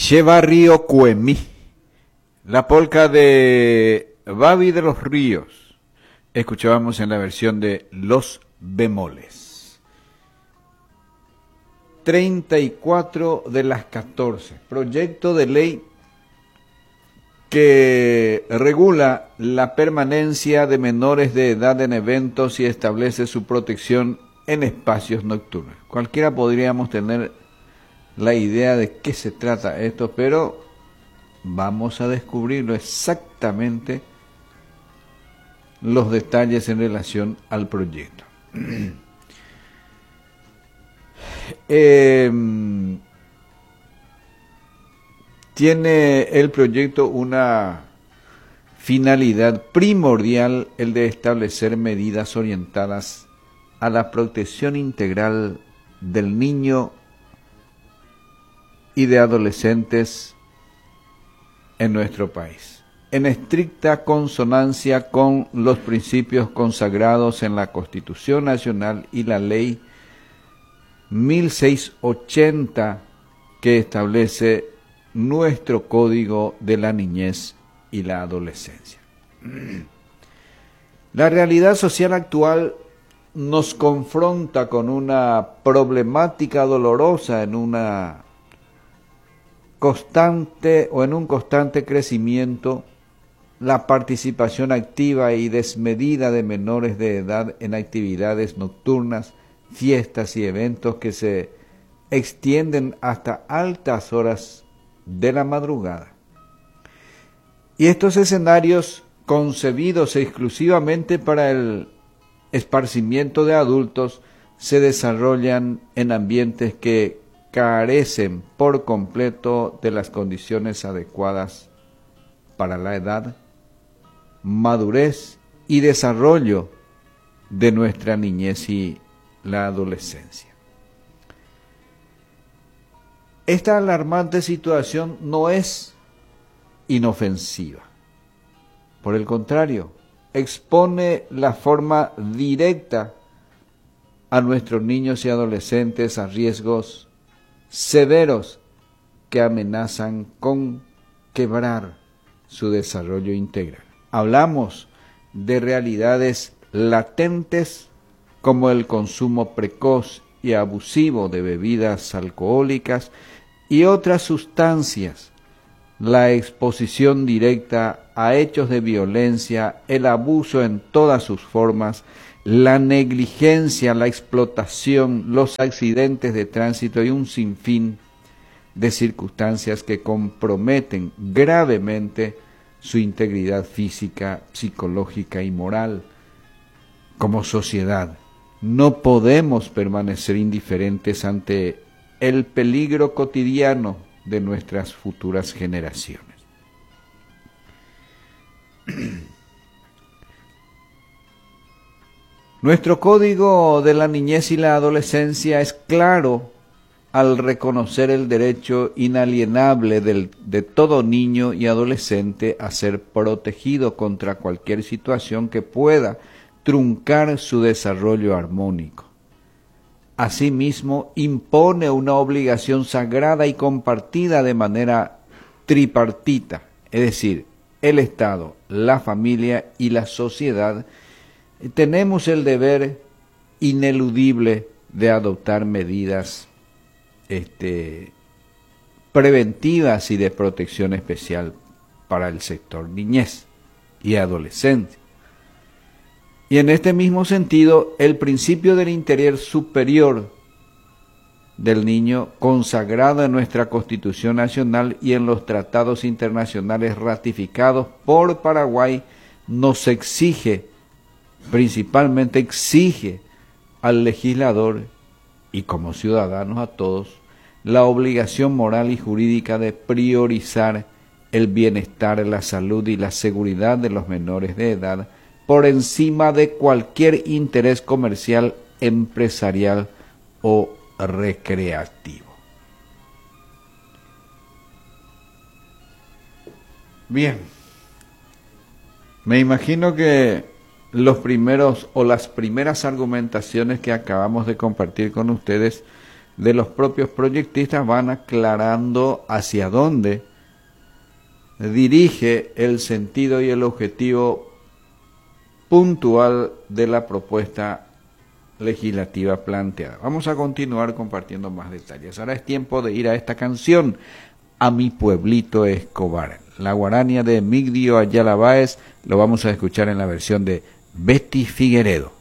Chevarrío Cuemí, la polca de Babi de los Ríos. Escuchábamos en la versión de Los Bemoles. 34 de las 14. Proyecto de ley que regula la permanencia de menores de edad en eventos y establece su protección en espacios nocturnos. Cualquiera podríamos tener la idea de qué se trata esto, pero vamos a descubrirlo exactamente los detalles en relación al proyecto. Tiene el proyecto una finalidad primordial, el de establecer medidas orientadas a la protección integral del niño y de adolescentes en nuestro país, en estricta consonancia con los principios consagrados en la Constitución Nacional y la Ley 1680 que establece nuestro Código de la Niñez y la Adolescencia. La realidad social actual nos confronta con una problemática dolorosa en un constante crecimiento, la participación activa y desmedida de menores de edad en actividades nocturnas, fiestas y eventos que se extienden hasta altas horas de la madrugada. Y estos escenarios, concebidos exclusivamente para el esparcimiento de adultos, se desarrollan en ambientes que carecen por completo de las condiciones adecuadas para la edad, madurez y desarrollo de nuestra niñez y la adolescencia. Esta alarmante situación no es inofensiva. Por el contrario, expone la forma directa a nuestros niños y adolescentes a riesgos severos que amenazan con quebrar su desarrollo integral. Hablamos de realidades latentes como el consumo precoz y abusivo de bebidas alcohólicas y otras sustancias, la exposición directa a hechos de violencia, el abuso en todas sus formas, la negligencia, la explotación, los accidentes de tránsito y un sinfín de circunstancias que comprometen gravemente su integridad física, psicológica y moral. Como sociedad, no podemos permanecer indiferentes ante el peligro cotidiano de nuestras futuras generaciones. Nuestro Código de la Niñez y la Adolescencia es claro al reconocer el derecho inalienable de todo niño y adolescente a ser protegido contra cualquier situación que pueda truncar su desarrollo armónico. Asimismo, impone una obligación sagrada y compartida de manera tripartita, es decir, el Estado, la familia y la sociedad. Tenemos el deber ineludible de adoptar medidas preventivas y de protección especial para el sector niñez y adolescente. Y en este mismo sentido, el principio del interés superior del niño, consagrado en nuestra Constitución Nacional y en los tratados internacionales ratificados por Paraguay, nos exige, principalmente exige al legislador y como ciudadanos a todos, la obligación moral y jurídica de priorizar el bienestar, la salud y la seguridad de los menores de edad por encima de cualquier interés comercial, empresarial o recreativo. Bien, me imagino que las primeras argumentaciones que acabamos de compartir con ustedes de los propios proyectistas van aclarando hacia dónde dirige el sentido y el objetivo puntual de la propuesta legislativa planteada. Vamos a continuar compartiendo más detalles. Ahora es tiempo de ir a esta canción, A mi pueblito Escobar. La guarania de Migdio Ayala Báez, lo vamos a escuchar en la versión de Betty Figueredo.